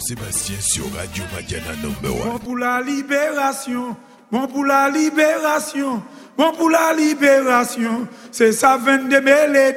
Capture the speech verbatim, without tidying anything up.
Sébastien sur Radio Mariana number one. Bon pour la libération, bon pour la libération, bon pour la libération, c'est ça vingt-deux mêlés.